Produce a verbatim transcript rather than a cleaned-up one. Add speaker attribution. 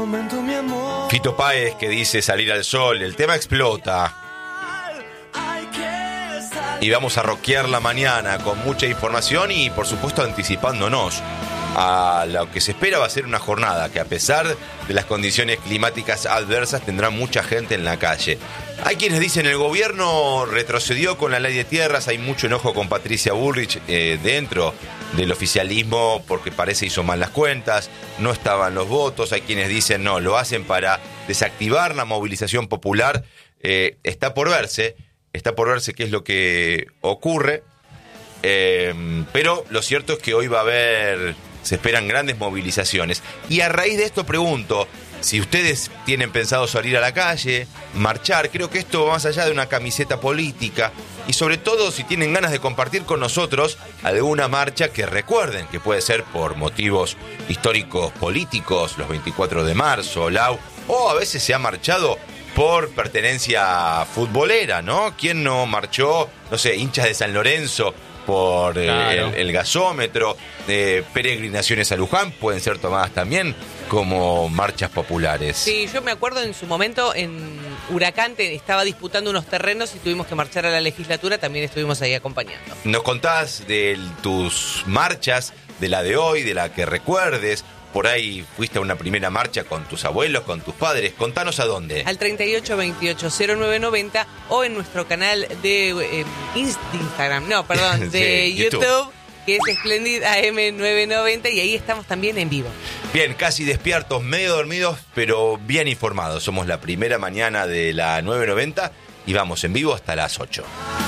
Speaker 1: Fito Páez que dice salir al sol, el tema explota. Y vamos a rockear la mañana con mucha información y por supuesto anticipándonos a lo que se espera va a ser una jornada que a pesar de las condiciones climáticas adversas tendrá mucha gente en la calle. Hay quienes dicen el gobierno retrocedió con la ley de tierras, hay mucho enojo con Patricia Bullrich eh, dentro del oficialismo porque parece hizo mal las cuentas, no estaban los votos, hay quienes dicen no, lo hacen para desactivar la movilización popular, eh, está por verse, está por verse qué es lo que ocurre, eh, pero lo cierto es que hoy va a haber, se esperan grandes movilizaciones y a raíz de esto pregunto, si ustedes tienen pensado salir a la calle, marchar, creo que esto va más allá de una camiseta política y sobre todo si tienen ganas de compartir con nosotros alguna marcha que recuerden, que puede ser por motivos históricos políticos, los veinticuatro de marzo, Lau, o a veces se ha marchado por pertenencia futbolera, ¿no? ¿Quién no marchó, no sé, hinchas de San Lorenzo por eh, claro. el, el gasómetro, de peregrinaciones a Luján, pueden ser tomadas también como marchas populares?
Speaker 2: Sí, yo me acuerdo en su momento en Huracán estaba disputando unos terrenos y tuvimos que marchar a la legislatura, también estuvimos ahí acompañando.
Speaker 1: ¿Nos contás de tus marchas, de la de hoy, de la que recuerdes? Por ahí fuiste a una primera marcha con tus abuelos, con tus padres. Contanos a dónde.
Speaker 2: Al treinta y ocho veintiocho cero nueve noventa o en nuestro canal de eh, Instagram, no, perdón, de sí, YouTube, YouTube, que es Splendid A M nueve noventa y ahí estamos también en vivo.
Speaker 1: Bien, casi despiertos, medio dormidos, pero bien informados. Somos la primera mañana de la nueve noventa y vamos en vivo hasta las ocho.